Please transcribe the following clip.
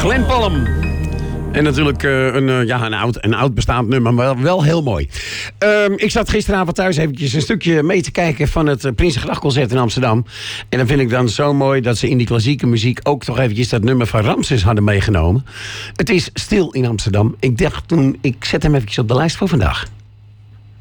Glenn Palm. En natuurlijk een oud bestaand nummer, maar wel heel mooi. Ik zat gisteravond thuis eventjes een stukje mee te kijken van het Prinsengrachtconcert in Amsterdam. En dan vind ik dan zo mooi dat ze in die klassieke muziek ook toch eventjes dat nummer van Ramses hadden meegenomen. Het is stil in Amsterdam. Ik dacht toen, ik zet hem eventjes op de lijst voor vandaag.